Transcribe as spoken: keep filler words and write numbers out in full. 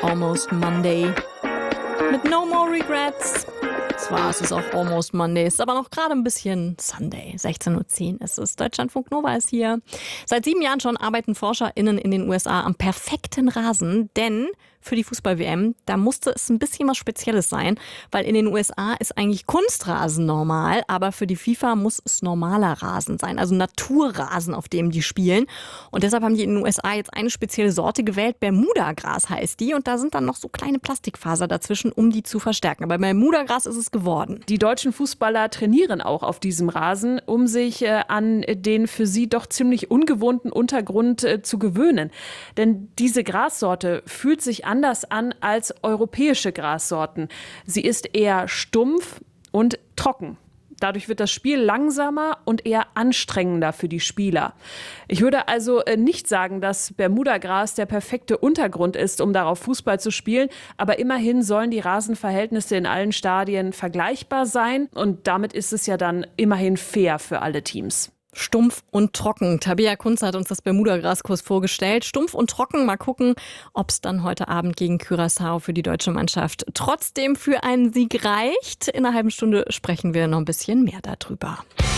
Almost Monday. Mit No More Regrets. Zwar ist es auch Almost Monday, ist aber noch gerade ein bisschen Sunday. sechzehn Uhr zehn ist es. Deutschlandfunk Nova ist hier. Seit sieben Jahren schon arbeiten ForscherInnen in den U S A am perfekten Rasen, denn für die Fußball-W M, da musste es ein bisschen was Spezielles sein, weil in den U S A ist eigentlich Kunstrasen normal, aber für die FIFA muss es normaler Rasen sein, also Naturrasen, auf dem die spielen. Und deshalb haben die in den U S A jetzt eine spezielle Sorte gewählt, Bermuda-Gras heißt die, und da sind dann noch so kleine Plastikfaser dazwischen, um die zu verstärken. Aber Bermuda-Gras ist es geworden. Die deutschen Fußballer trainieren auch auf diesem Rasen, um sich äh, an den für sie doch ziemlich ungewohnten Untergrund äh, zu gewöhnen. Denn diese Grassorte fühlt sich anders an als europäische Grassorten. Sie ist eher stumpf und trocken. Dadurch wird das Spiel langsamer und eher anstrengender für die Spieler. Ich würde also nicht sagen, dass Bermudagras der perfekte Untergrund ist, um darauf Fußball zu spielen. Aber immerhin sollen die Rasenverhältnisse in allen Stadien vergleichbar sein. Und damit ist es ja dann immerhin fair für alle Teams. Stumpf und trocken. Tabea Kunze hat uns das Bermuda-Graskurs vorgestellt. Stumpf und trocken. Mal gucken, ob es dann heute Abend gegen Curaçao für die deutsche Mannschaft trotzdem für einen Sieg reicht. In einer halben Stunde sprechen wir noch ein bisschen mehr darüber.